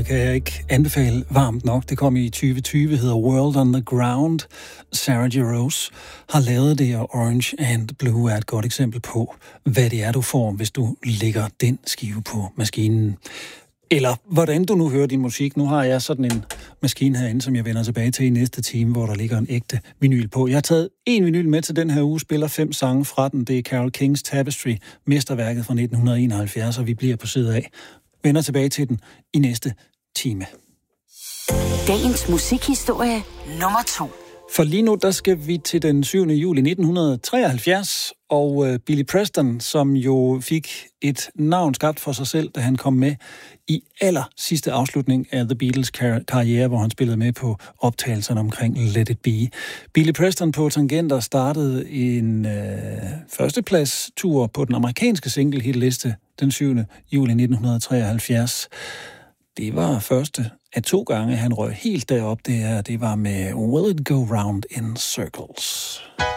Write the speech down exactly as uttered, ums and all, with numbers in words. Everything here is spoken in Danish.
nummeret kan jeg ikke anbefale varmt nok. Det kom i tyve tyve, hedder World on the Ground. Sarah J. Rose har lavet det, og Orange and Blue er et godt eksempel på, hvad det er, du får, hvis du lægger den skive på maskinen. Eller hvordan du nu hører din musik. Nu har jeg sådan en maskine herinde, som jeg vender tilbage til i næste time, hvor der ligger en ægte vinyl på. Jeg har taget en vinyl med til den her uge, spiller fem sange fra den. Det er Carole Kings Tapestry, mesterværket fra nitten enoghalvfjerds, og vi bliver på side af. Vender tilbage til den i næste time. Dagens musikhistorie nummer to. For lige nu, der skal vi til den syvende juli nitten treoghalvfjerds, og uh, Billy Preston, som jo fik et navn skabt for sig selv, da han kom med i aller sidste afslutning af The Beatles kar- karriere, hvor han spillede med på optagelserne omkring Let It Be. Billy Preston på Tangenter startede en uh, førsteplads-tur på den amerikanske single-hitliste den syvende juli nitten treoghalvfjerds. Det var første af to gange, han røg helt derop. Det her, det var med Will It Go Round in Circles.